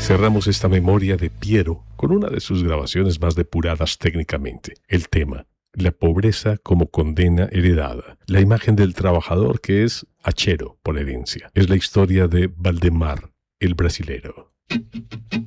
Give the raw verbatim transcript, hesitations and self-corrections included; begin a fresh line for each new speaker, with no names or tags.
Cerramos esta memoria de Piero con una de sus grabaciones más depuradas técnicamente. El tema, la pobreza como condena heredada. La imagen del trabajador que es hachero por herencia. Es la historia de Valdemar, el brasilero.